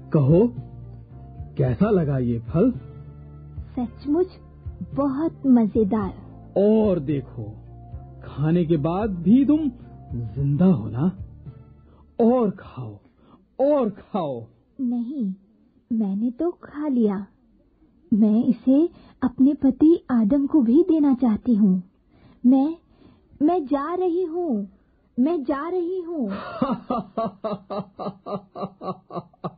कहो, कैसा लगा ये फल? सचमुच बहुत मजेदार। और देखो, खाने के बाद भी तुम जिंदा हो ना? और खाओ, और खाओ। नहीं, मैंने तो खा लिया। मैं इसे अपने पति आदम को भी देना चाहती हूँ। मैं जा रही हूँ, मैं जा रही हूँ।